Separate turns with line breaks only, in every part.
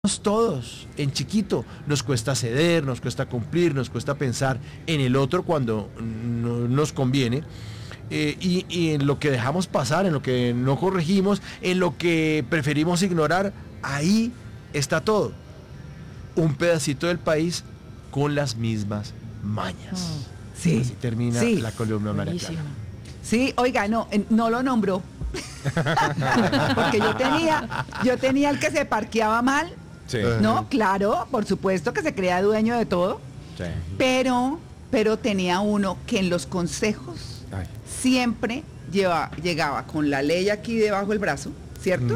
todos, en chiquito, nos cuesta ceder, nos cuesta cumplir, nos cuesta pensar en el otro cuando no nos conviene, y en lo que dejamos pasar, en lo que no corregimos, en lo que preferimos ignorar, ahí está todo. Un pedacito del país con las mismas mañas.
Sí.
Así termina la columna María Clara.
Sí, oiga, no lo nombró. Porque yo tenía el que se parqueaba mal.
Sí.
No, claro, por supuesto que se creía dueño de todo.
Sí.
Pero tenía uno que en los consejos siempre llegaba con la ley aquí debajo del brazo, ¿cierto?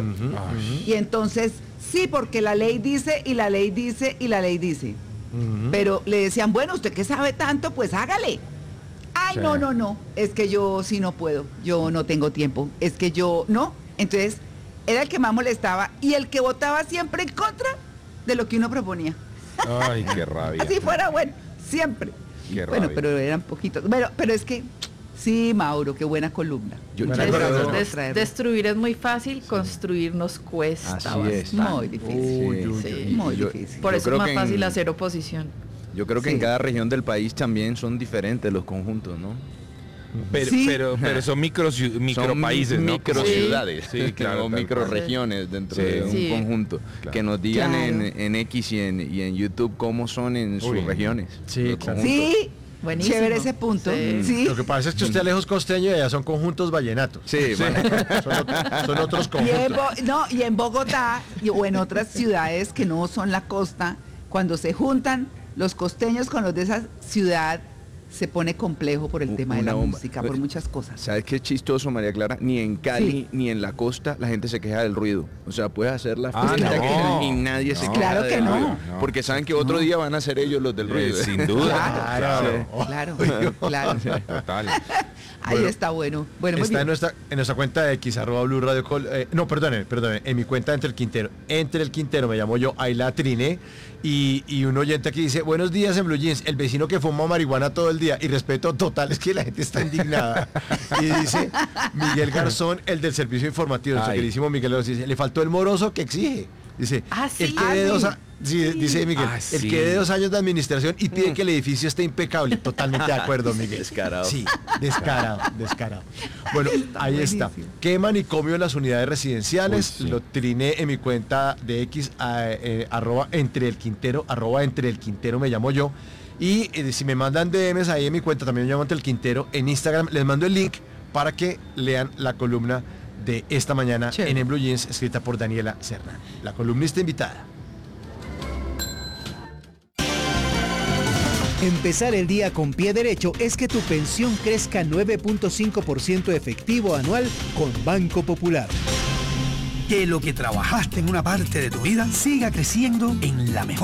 Y entonces, sí, porque la ley dice, y la ley dice, y la ley dice. Pero le decían, bueno, usted que sabe tanto, pues hágale. Ay,
Sí.
no, es que yo sí no puedo, yo no tengo tiempo, es que yo, no. Entonces, era el que más molestaba y el que votaba siempre en contra de lo que uno proponía.
Ay, qué rabia.
Así fuera, bueno, siempre.
Qué
Bueno,
rabia.
pero eran poquitos. Pero es que, sí, Mauro, qué buena columna.
Yo
Buena
creo-
columna.
Destruir es muy fácil, construir nos cuesta
Así
bastante.
es.
Muy difícil.
Sí.
Muy
Yo-
difícil.
Por
Yo
eso es
creo
más
que
fácil
en-
hacer oposición.
Yo creo que
Sí.
en cada región del país también son diferentes los conjuntos, ¿no?
Pero,
Sí.
pero son micropaíses, ¿no?
Microciudades,
Sí, claro.
o microregiones dentro
Sí.
de un
Sí.
conjunto.
Claro.
Que nos digan
Claro.
en X y en YouTube cómo son en sus regiones.
Sí,
los
claro.
conjuntos.
Sí,
Buenísimo.
chévere ese punto.
Sí.
Sí.
Lo que pasa es que usted lejos costeño y allá son conjuntos vallenatos.
Sí, vale.
Son otros
Y en,
conjuntos.
y en Bogotá o en otras ciudades que no son la costa, cuando se juntan los costeños con los de esa ciudad, se pone complejo por el tema de
Una
la
bomba.
música, por muchas cosas.
¿Sabes qué es chistoso, María Clara? Ni en Cali
Sí.
ni en la costa la gente se queja del ruido. O sea, puedes hacer la
Ah,
fiesta
no.
y nadie se
No.
queja
Claro que
del
no.
ruido.
No.
Porque saben que otro día van a ser ellos los del ruido.
Sin duda.
Claro, claro.
Total.
Ahí
Bueno,
está bueno. Bueno, muy
Está
bien.
en nuestra cuenta de X, @Blue Radio Col, no, perdone, en mi cuenta Entre el Quintero. Entre el Quintero me llamo yo, ahí la triné. Y un oyente aquí dice, buenos días en Blue Jeans, el vecino que fuma marihuana todo el día. Y respeto total, es que la gente está indignada. Y dice Miguel Garzón, el del servicio informativo, nuestro
Ay.
queridísimo Miguel Garzón, dice, le faltó el moroso que exige. Dice,
Ah, sí.
el que de
Ah,
dos
sí.
sí, dice Miguel,
Ah,
el
sí.
que de 2 años de administración y pide que el edificio esté impecable. Totalmente de acuerdo, Miguel.
Descarado.
Sí, descarado. Bueno, ahí está.
buenísimo.
¿Qué manicomio en las unidades residenciales?
Uy, sí.
Lo triné en mi cuenta de X, @Entre el Quintero me llamo yo. Y si me mandan DMs ahí en mi cuenta, también me llamo Entre el Quintero, en Instagram, les mando el link para que lean la columna de esta mañana
Chévere.
en Blue Jeans, escrita por Daniela Serna, la columnista invitada.
Empezar el día con pie derecho es que tu pensión crezca 9.5% efectivo anual con Banco Popular.
Que lo que trabajaste en una parte de tu vida siga creciendo en la mejor